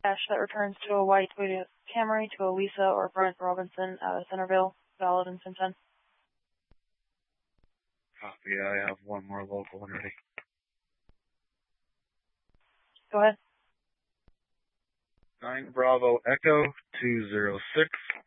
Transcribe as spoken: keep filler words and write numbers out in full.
Dash that returns to a white Toyota Camry to a Lisa or Brent Robinson out of Centerville, valid in Sim ten. Copy, I have one more local one ready. Go ahead. nine Bravo Echo two zero six